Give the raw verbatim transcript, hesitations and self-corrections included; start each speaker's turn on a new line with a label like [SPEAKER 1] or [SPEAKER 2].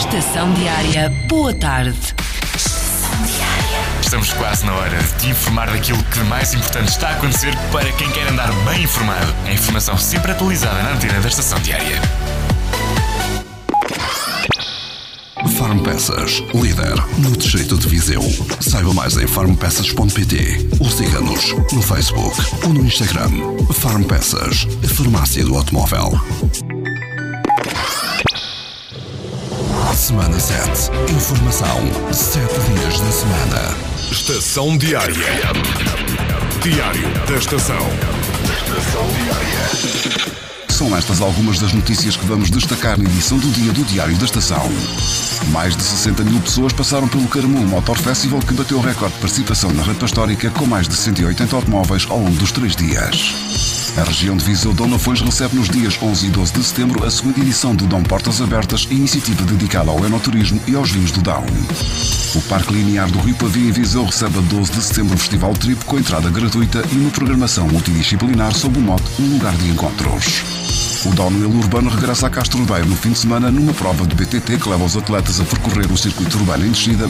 [SPEAKER 1] Estação Diária, boa tarde.
[SPEAKER 2] Estação Diária.
[SPEAKER 3] Estamos quase na hora de te informar daquilo que de mais importante está a acontecer para quem quer andar bem informado. A informação sempre atualizada na antena da Estação Diária.
[SPEAKER 4] Farmpeças, líder no distrito de Viseu. Saiba mais em farmpeças ponto pt ou siga-nos no Facebook ou no Instagram. Farmpeças, a farmácia do automóvel. Semana sete. Informação sete dias da semana.
[SPEAKER 5] Estação Diária. Diário da Estação. Estação Diária.
[SPEAKER 4] São estas algumas das notícias que vamos destacar na edição do dia do Diário da Estação. Mais de sessenta mil pessoas passaram pelo Caramulo Motor Festival, que bateu o recorde de participação na rampa histórica com mais de cento e oitenta automóveis ao longo dos três dias. A região de Viseu Dom Lafões recebe nos dias onze e doze de setembro a segunda edição do Dom Portas Abertas, iniciativa dedicada ao enoturismo e aos vinhos do Dão. O Parque Linear do Rio Pavia em Viseu recebe a doze de setembro o Festival Trip com entrada gratuita e uma programação multidisciplinar sob o mote Um Lugar de Encontros. O downhill urbano regressa a Castro Daire no fim de semana numa prova de B T T que leva os atletas a percorrer o circuito urbano em descida